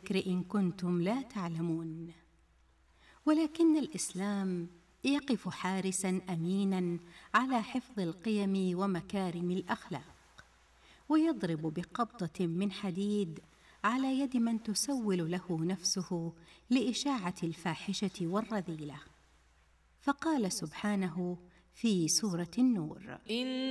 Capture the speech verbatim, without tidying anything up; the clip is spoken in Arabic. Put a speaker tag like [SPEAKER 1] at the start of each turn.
[SPEAKER 1] الذكر إن كنتم لا تعلمون. ولكن الإسلام يقف حارساً أميناً على حفظ القيم ومكارم الأخلاق، ويضرب بقبضة من حديد على يد من تسول له نفسه لإشاعة الفاحشة والرذيلة. فقال سبحانه في سورة النور: